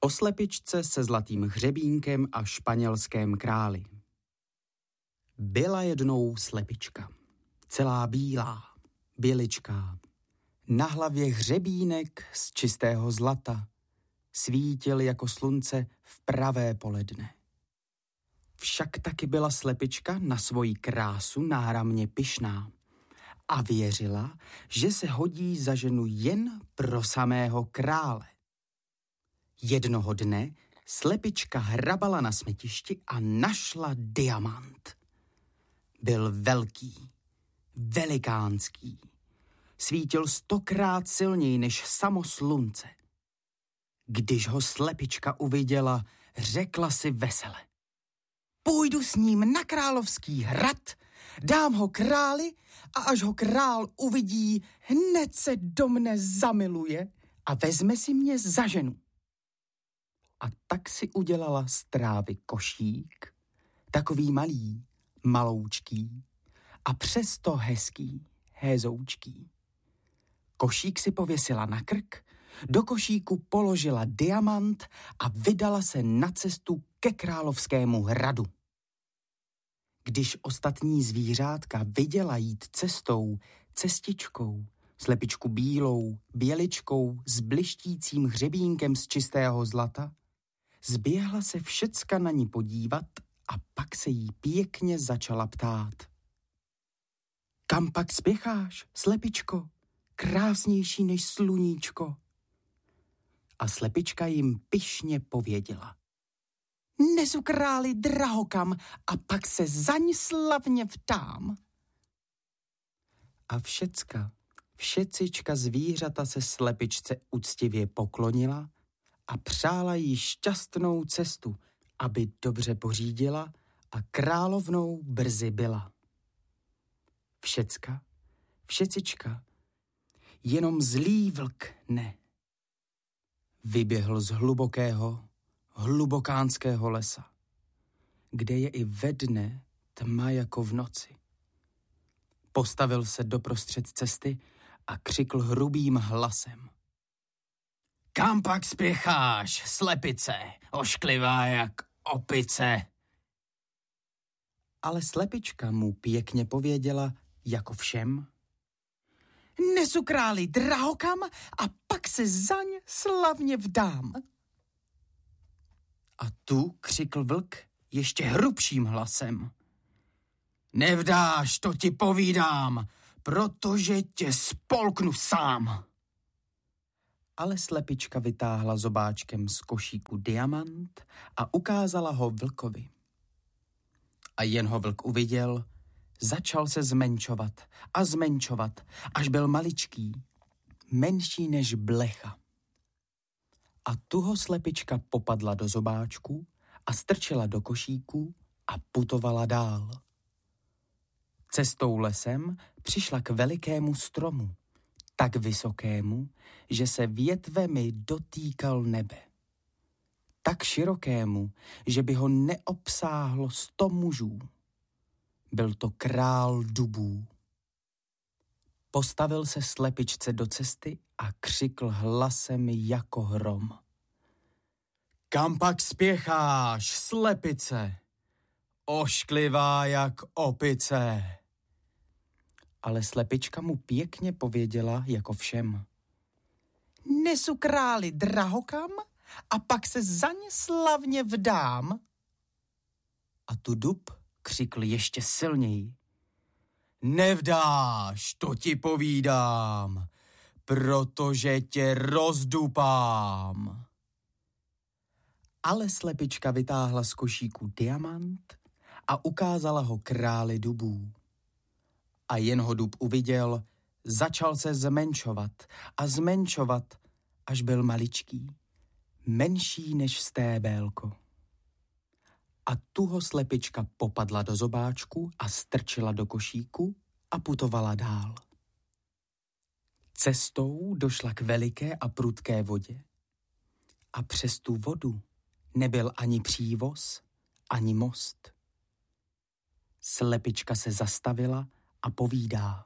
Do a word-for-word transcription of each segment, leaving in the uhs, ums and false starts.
O slepičce se zlatým hřebínkem a španělském králi. Byla jednou slepička, celá bílá, běličká. Na hlavě hřebínek z čistého zlata, svítil jako slunce v pravé poledne. Však taky byla slepička na svoji krásu náramně pyšná a věřila, že se hodí za ženu jen pro samého krále. Jednoho dne slepička hrabala na smetišti a našla diamant. Byl velký, velikánský. Svítil stokrát silněji než samo slunce. Když ho slepička uviděla, řekla si vesele: Půjdu s ním na královský hrad, dám ho králi a až ho král uvidí, hned se do mne zamiluje a vezme si mě za ženu. A tak si udělala z trávy košík, takový malý, maloučký a přesto hezký, hézoučký. Košík si pověsila na krk, do košíku položila diamant a vydala se na cestu ke královskému hradu. Když ostatní zvířátka viděla jít cestou, cestičkou, slepičku bílou, běličkou s blištícím hřebínkem z čistého zlata, zběhla se všecka na ní podívat a pak se jí pěkně začala ptát. Kam pak spěcháš, slepičko, krásnější než sluníčko? A slepička jim pyšně pověděla. Nesu králi drahokam a pak se za ní slavně vdám. A všecka, všecička zvířata se slepičce úctivě poklonila a přála jí šťastnou cestu, aby dobře pořídila a královnou brzy byla. Všecka, všecička, jenom zlý vlk ne. Vyběhl z hlubokého, hlubokánského lesa, kde je i ve dne tma jako v noci. Postavil se doprostřed cesty a křikl hrubým hlasem. Kam pak spěcháš, slepice, ošklivá jak opice? Ale slepička mu pěkně pověděla, jako všem. Nesu králi drahokam a pak se zaň slavně vdám. A tu křikl vlk ještě hrubším hlasem. Nevdáš, to ti povídám, protože tě spolknu sám. Ale slepička vytáhla zobáčkem z košíku diamant a ukázala ho vlkovi. A jen ho vlk uviděl, začal se zmenšovat a zmenšovat, až byl maličký, menší než blecha. A tu ho slepička popadla do zobáčku a strčila do košíku a putovala dál. Cestou lesem přišla k velikému stromu, tak vysokému, že se větvemi dotýkal nebe. Tak širokému, že by ho neobsáhlo sto mužů. Byl to král dubů. Postavil se slepičce do cesty a křikl hlasem jako hrom. Kam pak spěcháš, slepice, ošklivá jak opice? Ale slepička mu pěkně pověděla jako všem. Nesu králi drahokam a pak se za ně slavně vdám. A tu dub křikl ještě silněji. Nevdáš, to ti povídám, protože tě rozdupám. Ale slepička vytáhla z košíku diamant a ukázala ho králi dubů. A jen ho dub uviděl, začal se zmenšovat a zmenšovat, až byl maličký, menší než stébélko. A tu ho slepička popadla do zobáčku a strčila do košíku a putovala dál. Cestou došla k veliké a prudké vodě. A přes tu vodu nebyl ani přívoz, ani most. Slepička se zastavila a povídá.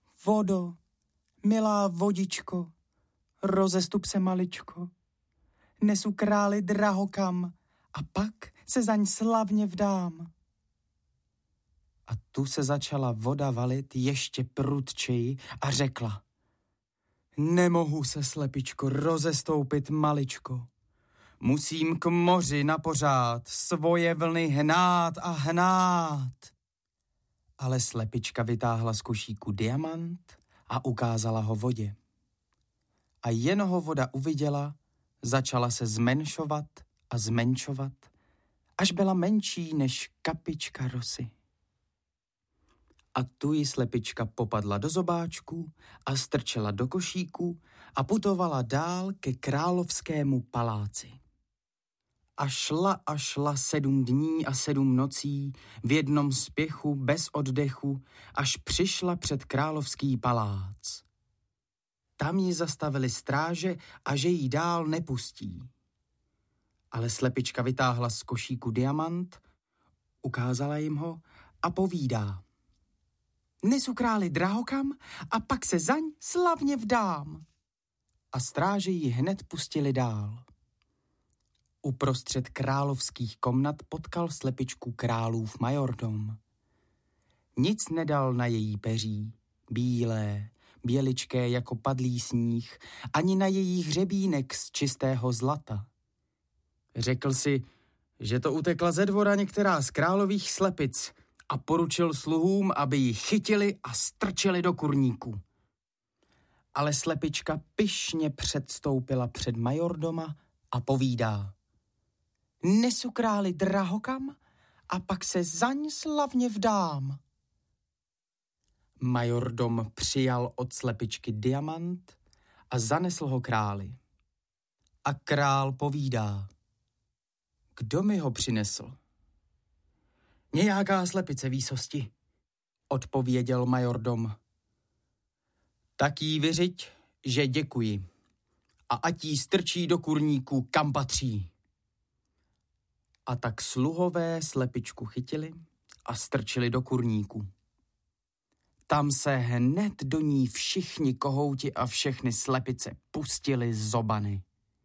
Vodo, milá vodičko, rozestup se maličko. nesu králi drahokam a pak se zaň slavně vdám. A tu se začala voda valit ještě prudčeji a řekla: Nemohu se, slepičko, rozestoupit maličko. Musím k moři napořád svoje vlny hnát a hnát. Ale slepička vytáhla z košíku diamant a ukázala ho vodě. A jen ho voda uviděla, začala se zmenšovat a zmenšovat, až byla menší než kapička rosy. A tu ji slepička popadla do zobáčku a strčela do košíku a putovala dál ke královskému paláci. A šla a šla sedm dní a sedm nocí v jednom spěchu bez oddechu, až přišla před královský palác. Tam ji zastavili stráže a že jí dál nepustí. Ale slepička vytáhla z košíku diamant, ukázala jim ho a povídá: Nesu králi drahokam a pak se zaň slavně vdám. A stráže ji hned pustili dál. Uprostřed královských komnat potkal slepičku králův majordom. Nic nedal na její peří, bílé, běličké jako padlý sníh, ani na její hřebínek z čistého zlata. Řekl si, že to utekla ze dvora některá z králových slepic a poručil sluhům, aby ji chytili a strčili do kurníku. Ale slepička pyšně předstoupila před majordoma a povídá: Nesu králi drahokam a pak se zaň slavně vdám. Majordom přijal od slepičky diamant a zanesl ho králi. A král povídá: Kdo mi ho přinesl? Nějaká slepice výsosti, odpověděl majordom. Tak jí vyřiď, že děkuji, a ať jí strčí do kurníku, kam patří. A tak sluhové slepičku chytili a strčili do kurníku. Tam se hned do ní všichni kohouti a všechny slepice pustili zobany.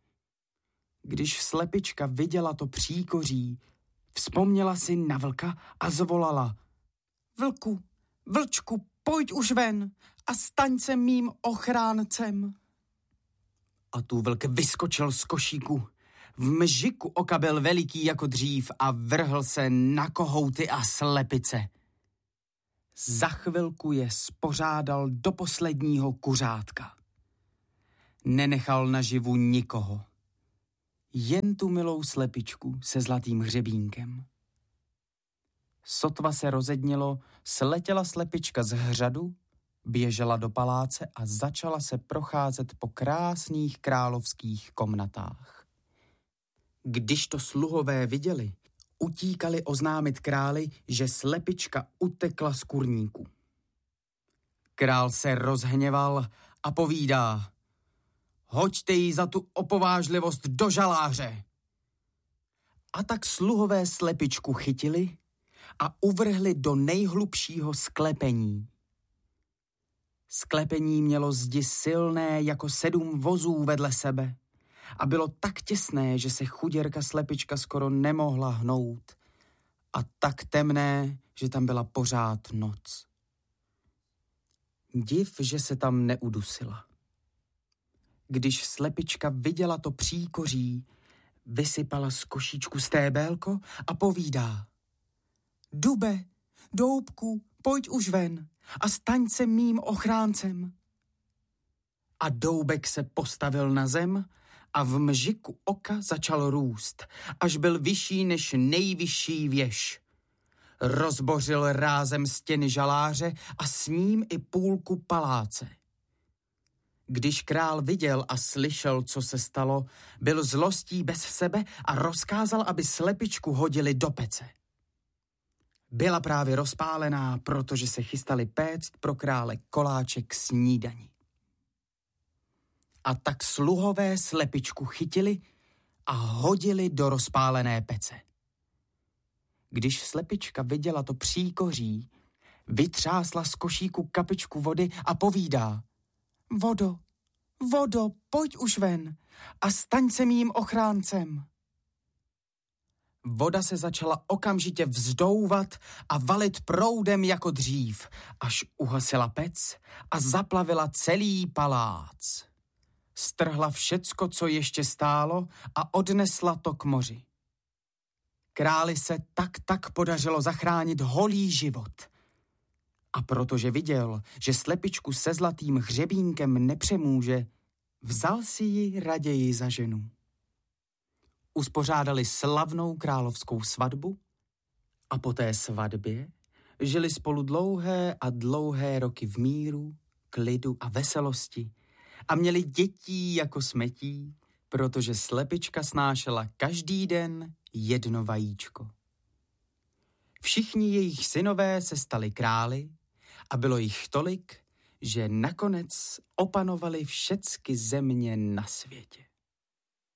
Když slepička viděla to příkoří, vzpomněla si na vlka a zvolala: Vlku, vlčku, pojď už ven a staň se mým ochráncem. A tu vlk vyskočil z košíku. V mžiku oka byl veliký jako dřív a vrhl se na kohouty a slepice. Za chvilku je spořádal do posledního kuřátka. Nenechal naživu nikoho. Jen tu milou slepičku se zlatým hřebínkem. Sotva se rozednilo, sletěla slepička z hřadu, běžela do paláce a začala se procházet po krásných královských komnatách. Když to sluhové viděli, utíkali oznámit králi, že slepička utekla z kurníku. Král se rozhněval a povídá: Hoďte jí za tu opovážlivost do žaláře. A tak sluhové slepičku chytili a uvrhli do nejhlubšího sklepení. Sklepení mělo zdi silné jako sedm vozů vedle sebe a bylo tak těsné, že se chuděrka slepička skoro nemohla hnout, a tak temné, že tam byla pořád noc. Div, že se tam neudusila. Když slepička viděla to příkoří, vysypala z košíčku stébélko a povídá: Dube, doubku, pojď už ven a staň se mým ochráncem. A doubek se postavil na zem a v mžiku oka začal růst, až byl vyšší než nejvyšší věž. Rozbořil rázem stěny žaláře a s ním i půlku paláce. Když král viděl a slyšel, co se stalo, byl zlostí bez sebe a rozkázal, aby slepičku hodili do pece. Byla právě rozpálená, protože se chystali péct pro krále koláče k snídani. A tak sluhové slepičku chytili a hodili do rozpálené pece. Když slepička viděla to příkoří, vytřásla z košíku kapičku vody a povídá: Vodo, Vodo, pojď už ven a staň se mým ochráncem. Voda se začala okamžitě vzdouvat a valit proudem jako dřív, až uhasila pec a zaplavila celý palác. Strhla všecko, co ještě stálo, a odnesla to k moři. Králi se tak tak podařilo zachránit holý život. A protože viděl, že slepičku se zlatým hřebínkem nepřemůže, vzal si ji raději za ženu. Uspořádali slavnou královskou svatbu a po té svatbě žili spolu dlouhé a dlouhé roky v míru, klidu a veselosti a měli dětí jako smetí, protože slepička snášela každý den jedno vajíčko. Všichni jejich synové se stali králi a bylo jich tolik, že nakonec opanovali všecky země na světě.